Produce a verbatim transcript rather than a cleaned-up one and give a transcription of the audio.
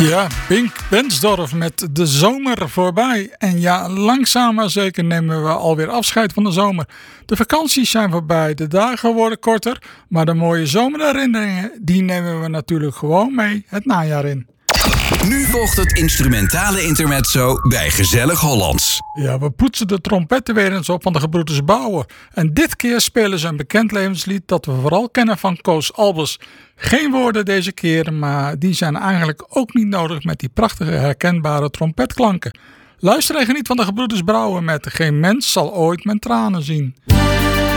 Ja, Bink Bensdorf met de zomer voorbij. En ja, langzaam maar zeker nemen we alweer afscheid van de zomer. De vakanties zijn voorbij, de dagen worden korter. Maar de mooie zomerherinneringen, die nemen we natuurlijk gewoon mee het najaar in. Nu volgt het instrumentale intermezzo bij Gezellig Hollands. Ja, we poetsen de trompetten weer eens op van de gebroeders Bouwer. En dit keer spelen ze een bekend levenslied dat we vooral kennen van Koos Albers. Geen woorden deze keer, maar die zijn eigenlijk ook niet nodig met die prachtige herkenbare trompetklanken. Luister en geniet van de gebroeders Brouwer met Geen mens zal ooit mijn tranen zien.